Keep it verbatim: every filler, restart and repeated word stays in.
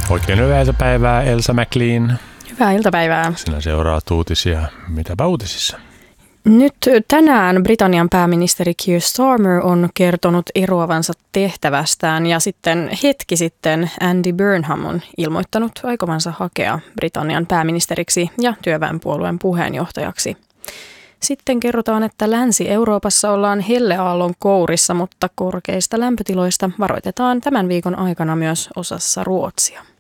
Oikein hyvää iltapäivää, Elsa McLean. Hyvää iltapäivää. Sinä seuraat uutisia. Mitäpä uutisissa? Nyt tänään Britannian pääministeri Keir Starmer on kertonut eroavansa tehtävästään ja sitten hetki sitten Andy Burnham on ilmoittanut aikovansa hakea Britannian pääministeriksi ja työväenpuolueen puheenjohtajaksi. Sitten kerrotaan, että Länsi-Euroopassa ollaan helleaallon kourissa, mutta korkeista lämpötiloista varoitetaan tämän viikon aikana myös osassa Ruotsia.